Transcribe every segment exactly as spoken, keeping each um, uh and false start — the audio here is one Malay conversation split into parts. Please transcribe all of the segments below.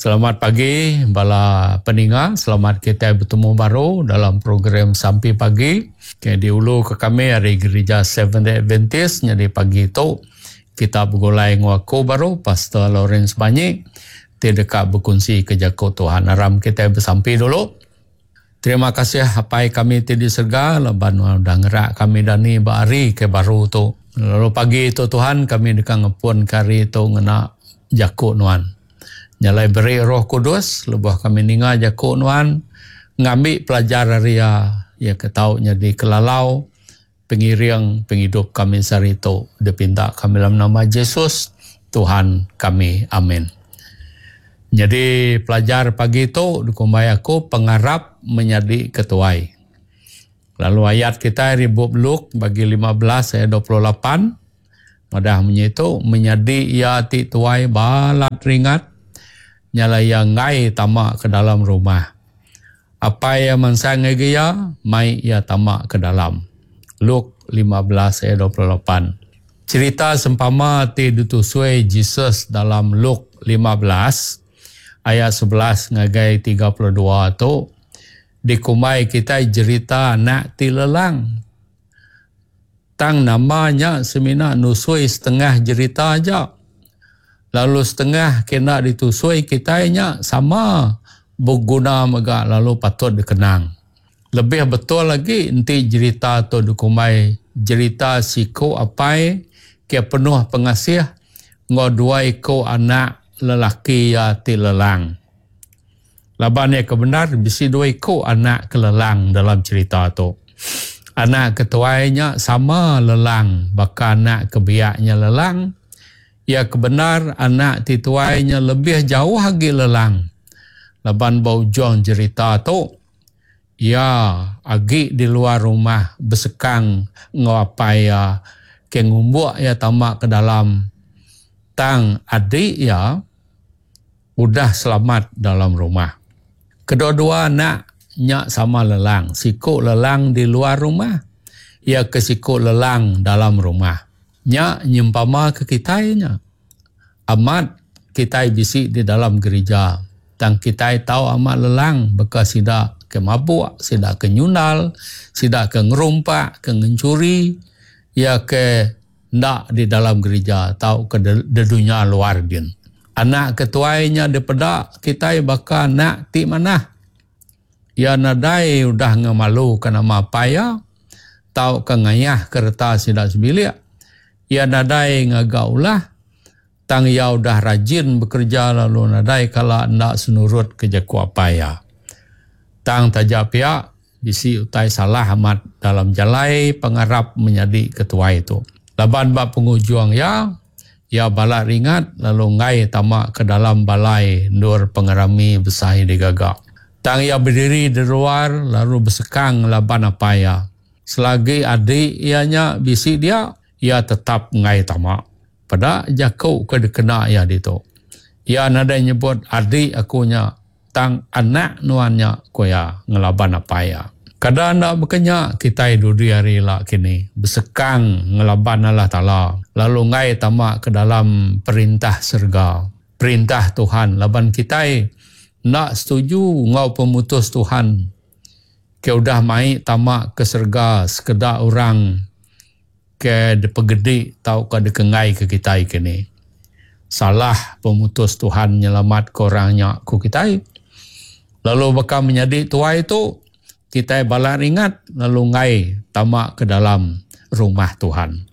Selamat pagi bala pendengar, selamat kita bertemu baru dalam program Sampai Pagi. Okay, di ulu ke kami hari gereja Seventh-day Adventist, jadi pagi itu kita bergulai ngaku baru Pastor Lawrence Banyi dekat berkongsi kejaku Tuhan. Aram kita bersampai dulu. Terima kasih apa kami tadi serga leban udah ngerak kami dani bari ke baru tu. Lalu pagi itu Tuhan kami dekat ngepun kari itu ngena jaku nuan. Nyalai beri Roh Kudus lebah kami ninga jaku nuan ngambil pelajar ria ya ketaunya di kelalau pengiring penghidup kami sari itu dipinta kami dalam nama Yesus Tuhan kami, amin. Jadi pelajar pagi itu dikumbai aku pengarap menjadi ketuai. Lalu ayat kita ribu Luk bagi lima belas ayat dua puluh lapan madah menyitu menjadi ia ti tuai balat ringat nyala yang ngai tamak ke dalam rumah. Apa yang mensangai dia, mai ia tamak ke dalam. Luk lima belas ayat dua puluh lapan. Cerita sempama ti ditusui Jesus dalam Luk lima belas ayat sebelas ngagai tiga puluh dua tu dikumai kita cerita anak ti lelang. Tang namanya semina nusui setengah cerita aja. Lalu setengah kena ditusui kitanya sama berguna mega lalu patut dikenang. Lebih betul lagi nanti cerita tu dikumai cerita siko apai ke penuh pengasih ngodua iko anak lelaki ya ti lelang. Laban yang kebenar bisi dua iko anak kelelang dalam cerita tu. Anak ketuainya sama lelang, baka anak kebiaknya lelang. Ya kebenar anak tituainya lebih jauh lagi lelang. Laban bau jong cerita tu, ya agi di luar rumah bersekang ngapai ya ke ngumbuk ya tamak ke dalam tang adik ya udah selamat dalam rumah. Kedua-dua anak nyak sama lelang, siku lelang di luar rumah, ya ke siku lelang dalam rumah. Nyak nyempama ke kitainya. Amat kitai bisik di dalam gereja. Dan kitai tahu amat lelang bekas sidak ke mabuk, sidak ke nyunal, sidak ke ngerumpak, ke ngencuri, ya ke ndak di dalam gereja, tahu ke de, de dunia luar din. Anak ketuainya dipedak kitai bakal nak ti mana. Ya nadai udah ngemalu kena mapaya, tahu ke ngayah kertas sidak sebilik. Ya nadai ngagaulah, tang ya udah rajin bekerja lalu nadai kala ndak senurut kejaku apa ya. Tang tajak pihak bisi utai salah amat dalam jalai pengarap menjadi ketua itu. Laban bab pengujuang ya, ya balak ringat lalu ngai tamak ke dalam balai nur pengerami besar digagak. Tang ya berdiri di luar lalu bersekang laban apa ya. Selagi adik ianya bisi dia, ia tetap ngai tamak. Pada jakau ke dikena ya itu. Ia nada nyebut adik akunya tang anak nuannya koya ngelaban apa ya. Kadang nak berkenyak kita dudi hari lah kini. Bersekang ngelaban Allah Ta'ala. Lalu ngai tamak ke dalam perintah serga. Perintah Tuhan. Laban kita nak setuju ngau pemutus Tuhan. Ke udah mai tamak ke serga sekedar orang ke depegedi tau ke dekengai ke kita kini. Salah pemutus Tuhan nyelamat korangnya ku kita. Lalu bakal menjadi tua itu kita bala ringat lalu ngai tamak ke dalam rumah Tuhan.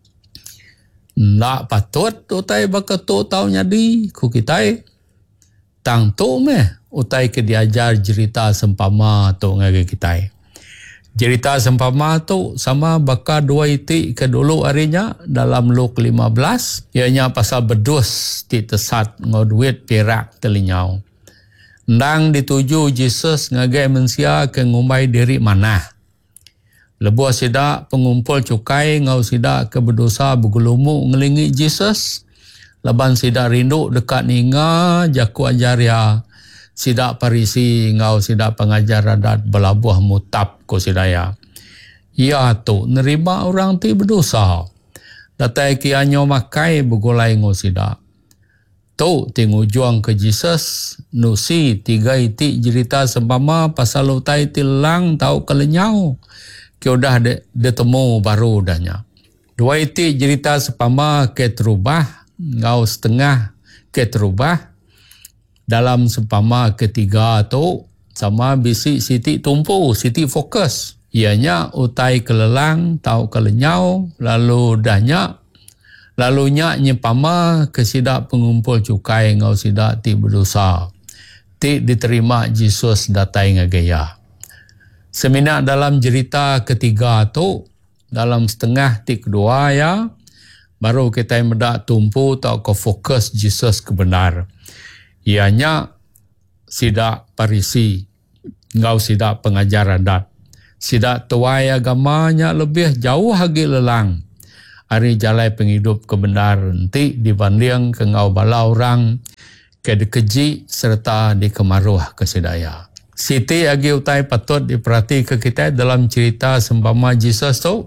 Ndak patut utai bakal tu tau nyadi ku kita. Tang tu meh utai ke diajar cerita sempama tu ngai kita. Cerita sempama tu sama bakal dua itik ke dulu harinya dalam Luk lima belas. Ianya pasal bedus ti tesat ngoduit perak telinyau. Ndang dituju Jesus ngagai mensia ke ngumbai diri mana. Lebuh sidak pengumpul cukai ngau sidak ke berdosa bergulumu ngelingi Jesus. Laban sidak rindu dekat ninga jaku ajaria. Sidak parisi ngau sidak pengajar adat belabuh mutap ko sidaya. Ya tu nerima orang ti berdosa. Datai kianyo makai begulai ngau sidak. tu tingujuang ke Jesus nusi tiga iti cerita sempama pasal utai tilang tau kelenyau ke udah de, de temu baru dahnya. Dua iti cerita sempama ke terubah ngau setengah ke terubah dalam sempama ketiga tu sama bisi siti tumpu siti fokus ianya utai kelelang tau kelenyau lalu dahnya lalunya nyepama kesidak pengumpul cukai ngau sidak ti berdosa. Ti diterima Jesus datai ngagaya. Semina dalam cerita ketiga tu, dalam setengah ti kedua ya, baru kita medak tumpu tau ke fokus Jesus kebenar. Ianya sidak parisi, ngau sidak pengajaran dat. Sidak tuai agamanya lebih jauh lagi lelang. Hari jalai penghidup kebenar nanti dibanding ke ngau bala orang ke dekeji serta di kemaruh kesedaya. Siti agi utai patut diperhati ke kita dalam cerita sempama Jesus tu.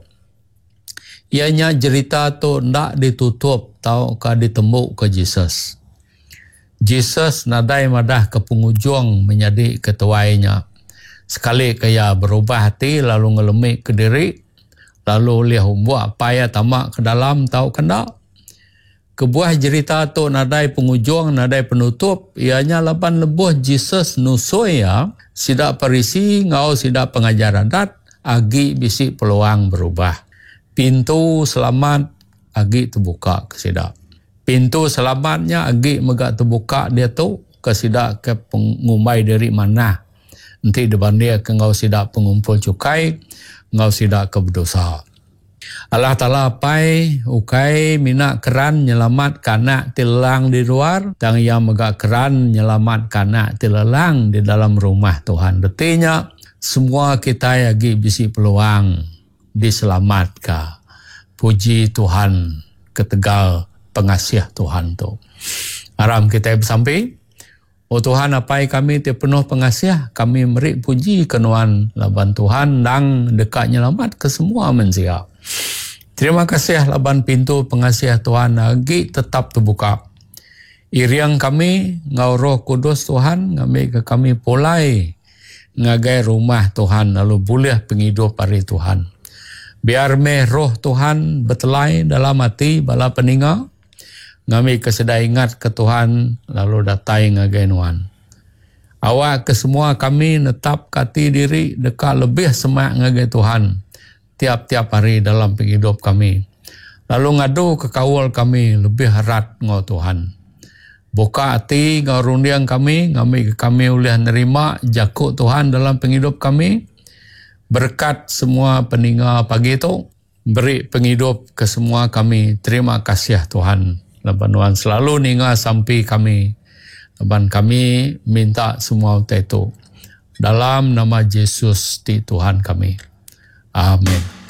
Ianya cerita tu ndak ditutup tau ka ditembuk ke Jesus. Jesus nadai madah ke penghujung menjadi ketuainya. Sekali kaya berubah hati lalu ngelemik ke diri. Lalu lihat buat payah tamak ke dalam tahu kendak. Kebuah cerita tu nadai penghujung, nadai penutup. Ianya lapan lebuh Jesus nusui ya. Sidak parisi ngau sidak pengajaran dat. Agi bisi peluang berubah. Pintu selamat agi terbuka ke sidak. Pintu selamatnya agi megak terbuka dia tu. Ke sidak ke pengumbai dari mana. Nanti dibanding ke ngau sidak pengumpul cukai. Ngau sidak ke berdosa. Allah Ta'ala pai ukai minak keran nyelamat kanak tilang di luar dan yang megak keran nyelamat kanak tilelang di dalam rumah Tuhan. Detinya semua kita lagi bisi peluang diselamatkan. Puji Tuhan ketegal pengasih Tuhan tu. Aram kita bersampai. Oh Tuhan, apai kami ti penuh pengasih, kami merik puji kenuan laban Tuhan dan dekat nyelamat ke semua manusia. Terima kasih laban pintu pengasih Tuhan lagi tetap terbuka. Iriang kami ngau Roh Kudus Tuhan ngambil ke kami pulai ngagai rumah Tuhan lalu boleh penghidup hari Tuhan. Biar meh roh Tuhan betelai dalam hati bala peninga. Ngami kesedai ingat ke Tuhan lalu datai ngagai nuan. Awak ke semua kami netap kati diri dekat lebih semak ngagai Tuhan tiap-tiap hari dalam penghidup kami. Lalu ngadu ke kawal kami lebih erat ngau Tuhan. Buka hati ngau rundiang kami, ngami ke kami boleh nerima jakuk Tuhan dalam penghidup kami. Berkat semua peninga pagi itu, beri penghidup ke semua kami. Terima kasih Tuhan. Labanuan selalu ninga sampai kami. Laban kami minta semua itu. Dalam nama Yesus di Tuhan kami. Amin.